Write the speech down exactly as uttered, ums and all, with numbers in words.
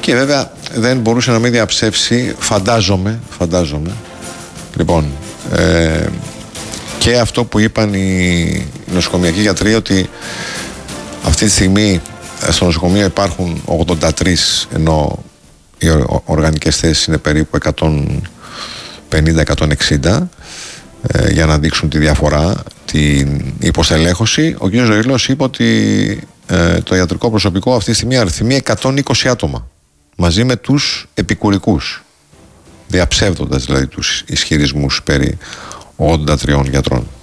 Και βέβαια δεν μπορούσε να μην διαψεύσει, φαντάζομαι, φαντάζομαι, λοιπόν, ε, και αυτό που είπαν οι νοσοκομιακοί γιατροί, ότι αυτή τη στιγμή στο νοσοκομείο υπάρχουν ογδόντα τρεις, ενώ οι οργανικές θέσεις είναι περίπου εκατόν πενήντα με εκατόν εξήντα, ε, για να δείξουν τη διαφορά, την υποστελέχωση. Ο κ. Ζωήλος είπε ότι ε, το ιατρικό προσωπικό αυτή τη στιγμή αριθμεί εκατόν είκοσι άτομα, μαζί με τους επικουρικούς, διαψεύδοντας δηλαδή τους ισχυρισμούς περί ογδόντα τριών γιατρών.